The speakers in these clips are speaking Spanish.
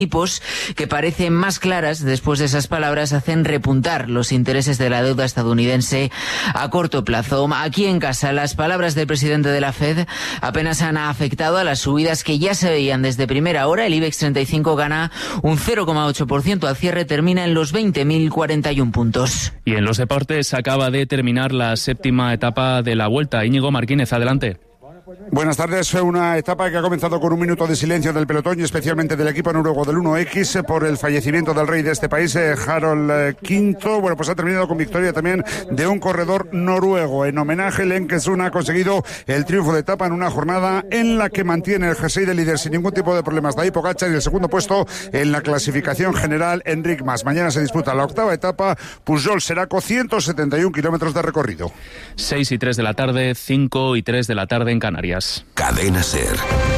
tipos que parecen más claras después de esas palabras hacen repuntar los intereses de la deuda estadounidense a corto plazo. Aquí en casa, las palabras del presidente de la Fed apenas han afectado a las subidas que ya se veían desde primera hora. El IBEX 35 gana un 0,8%. Al cierre termina en los 20.041 puntos. Y en los deportes acaba de terminar la séptima etapa de la Vuelta. Íñigo Martínez, adelante. Buenas tardes. Una etapa que ha comenzado con un minuto de silencio del pelotón y especialmente del equipo noruego del 1X por el fallecimiento del rey de este país, Harald V. Bueno, pues ha terminado con victoria también de un corredor noruego. En homenaje, Lenkesund ha conseguido el triunfo de etapa en una jornada en la que mantiene el jersey de líder sin ningún tipo de problemas. Tadej Pogačar y el segundo puesto en la clasificación general, Enric Mas. Mañana se disputa la octava etapa, Pujol-Seraco, 171 kilómetros de recorrido. 6:03 de la tarde, 5:03 de la tarde en Canarias. Cadena SER.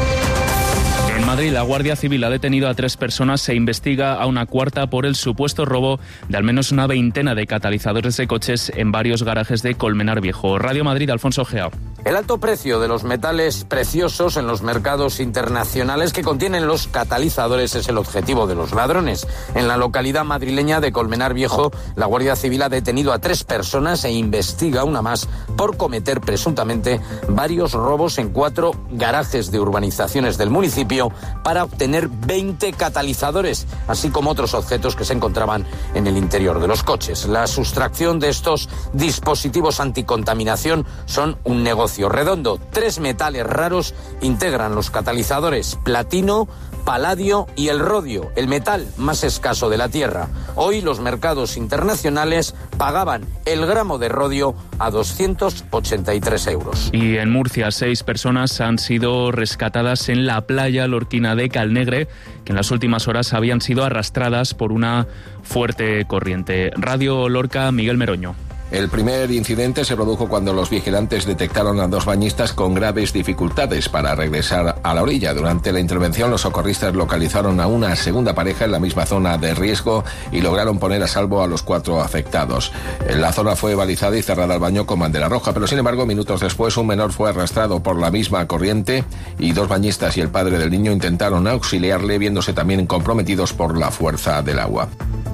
En Madrid, la Guardia Civil ha detenido a 3 personas. Se investiga a una cuarta por el supuesto robo de al menos una veintena de catalizadores de coches en varios garajes de Colmenar Viejo. Radio Madrid, Alfonso Gea. El alto precio de los metales preciosos en los mercados internacionales que contienen los catalizadores es el objetivo de los ladrones. En la localidad madrileña de Colmenar Viejo, la Guardia Civil ha detenido a 3 personas e investiga una más por cometer presuntamente varios robos en 4 garajes de urbanizaciones del municipio para obtener 20 catalizadores, así como otros objetos que se encontraban en el interior de los coches. La sustracción de estos dispositivos anticontaminación son un negocio redondo. 3 metales raros integran los catalizadores: platino, paladio y el rodio, el metal más escaso de la Tierra. Hoy los mercados internacionales pagaban el gramo de rodio a 283 euros. Y en Murcia, 6 personas han sido rescatadas en la playa lorquina de Calnegre, que en las últimas horas habían sido arrastradas por una fuerte corriente. Radio Lorca, Miguel Meroño. El primer incidente se produjo cuando los vigilantes detectaron a 2 bañistas con graves dificultades para regresar a la orilla. Durante la intervención, los socorristas localizaron a una segunda pareja en la misma zona de riesgo y lograron poner a salvo a los 4 afectados. La zona fue balizada y cerrada al baño con bandera roja, pero sin embargo, minutos después, un menor fue arrastrado por la misma corriente y 2 bañistas y el padre del niño intentaron auxiliarle, viéndose también comprometidos por la fuerza del agua.